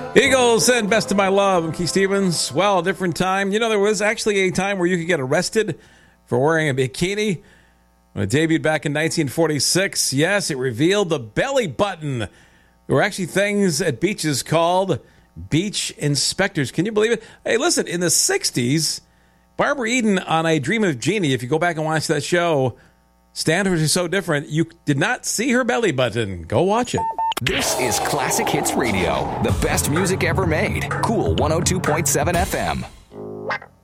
Eagles and Best of My Love. I'm Keith Stevens. Well, a different time. You know, there was actually a time where you could get arrested for wearing a bikini. When it debuted back in 1946, yes, it revealed the belly button. There were actually things at beaches called beach inspectors. Can you believe it? Hey, listen, in the 60s, Barbara Eden on A Dream of Jeannie, if you go back and watch that show, Standards Are So Different, you did not see her belly button. Go watch it. This is Classic Hits Radio, the best music ever made. Cool 102.7 FM.